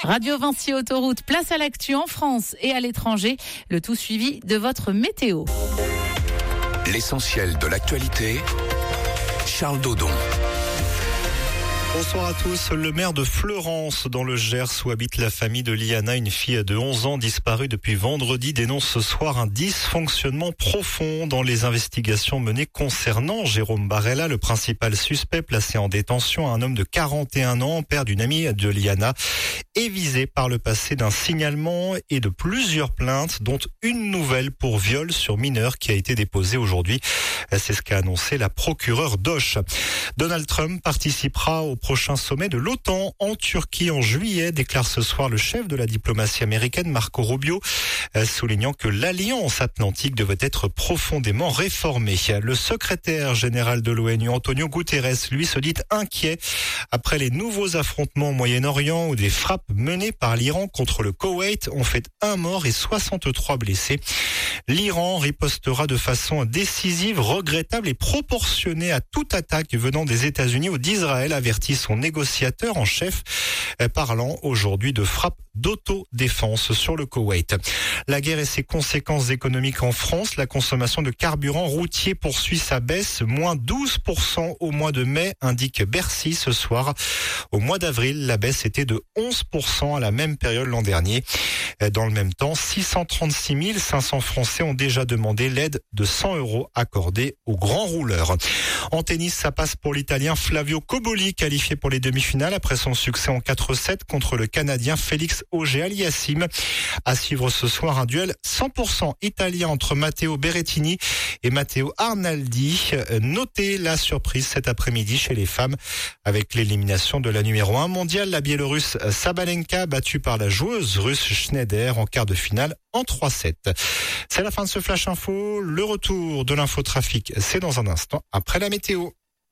Radio Vinci Autoroute, place à l'actu en France et à l'étranger. Le tout suivi de votre météo. L'essentiel de l'actualité, Charles Dodon. Bonsoir à tous. Le maire de Fleurance, dans le Gers, où habite la famille de Liana, une fille de 11 ans disparue depuis vendredi, dénonce ce soir un dysfonctionnement profond dans les investigations menées concernant Jérôme Barella, le principal suspect placé en détention, un homme de 41 ans, père d'une amie de Liana, est visé par le passé d'un signalement et de plusieurs plaintes, dont une nouvelle pour viol sur mineur qui a été déposée aujourd'hui. C'est ce qu'a annoncé la procureure d'Auch. Donald Trump participera au prochain sommet de l'OTAN en Turquie en juillet, déclare ce soir le chef de la diplomatie américaine, Marco Rubio, soulignant que l'alliance atlantique devait être profondément réformée. Le secrétaire général de l'ONU, Antonio Guterres, lui se dit inquiet après les nouveaux affrontements au Moyen-Orient où des frappes menées par l'Iran contre le Koweït ont fait 1 mort et 63 blessés. L'Iran ripostera de façon décisive, regrettable et proportionnée à toute attaque venant des États-Unis ou d'Israël, avertit son négociateur en chef, parlant aujourd'hui de frappe d'autodéfense sur le Koweït. La guerre et ses conséquences économiques en France, la consommation de carburant routier poursuit sa baisse, moins 12% au mois de mai, indique Bercy ce soir. Au mois d'avril, la baisse était de 11% à la même période l'an dernier. Dans le même temps, 636 500 Français ont déjà demandé l'aide de 100 € accordée aux grands rouleurs. En tennis, ça passe pour l'Italien Flavio Cobolli, qualifié pour les demi-finales après son succès en 4-7 contre le Canadien Félix Auger-Aliassime. À suivre ce soir, un duel 100% italien entre Matteo Berrettini et Matteo Arnaldi. Notez la surprise cet après-midi chez les femmes avec l'élimination de la numéro 1 mondiale, la Biélorusse Sabalenka, battue par la joueuse russe Schneider en quart de finale en 3-7. C'est la fin de ce Flash Info. Le retour de l'infotrafic, c'est dans un instant après la météo.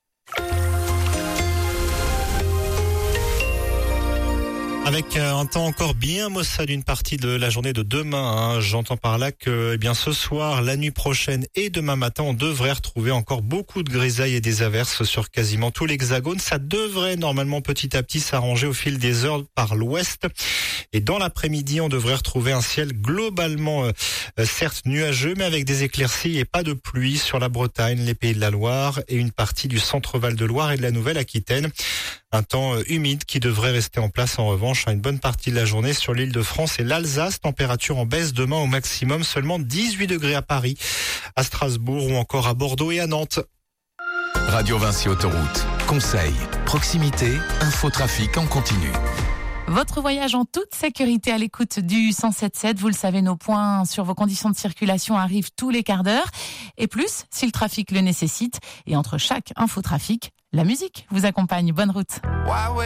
Avec un temps encore bien maussade une partie de la journée de demain. J'entends par là que ce soir, la nuit prochaine et demain matin, on devrait retrouver encore beaucoup de grisailles et des averses sur quasiment tout l'Hexagone. Ça devrait normalement petit à petit s'arranger au fil des heures par l'ouest. Et dans l'après-midi, on devrait retrouver un ciel globalement certes nuageux, mais avec des éclaircies et pas de pluie sur la Bretagne, les Pays de la Loire et une partie du centre-Val de Loire et de la Nouvelle-Aquitaine. Un temps humide qui devrait rester en place en revanche une bonne partie de la journée sur l'île de France et l'Alsace. Température en baisse demain au maximum, seulement 18 degrés à Paris, à Strasbourg ou encore à Bordeaux et à Nantes. Radio Vinci Autoroute. Conseils, proximité, infotrafic en continu. Votre voyage en toute sécurité à l'écoute du 107.7. Vous le savez, nos points sur vos conditions de circulation arrivent tous les quarts d'heure. Et plus, si le trafic le nécessite. Et entre chaque infotrafic, la musique vous accompagne. Bonne route.